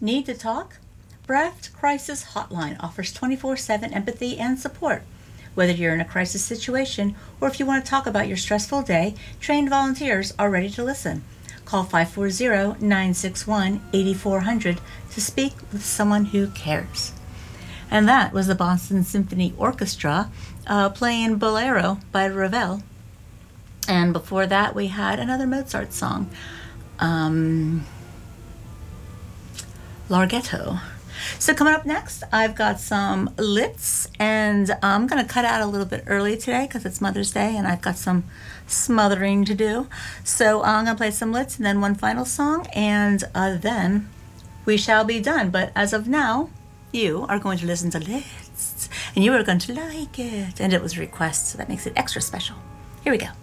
Need to talk? Breath Crisis Hotline offers 24/7 empathy and support. Whether you're in a crisis situation or if you want to talk about your stressful day, trained volunteers are ready to listen. Call 540-961-8400 to speak with someone who cares. And that was the Boston Symphony Orchestra playing Bolero by Ravel. And before that, we had another Mozart song, Larghetto. So coming up next, I've got some Litz, and I'm going to cut out a little bit early today because it's Mother's Day and I've got some smothering to do. So I'm going to play some Litz and then one final song, and then we shall be done. But as of now, you are going to listen to Litz, and you are going to like it. And it was a request, so that makes it extra special. Here we go.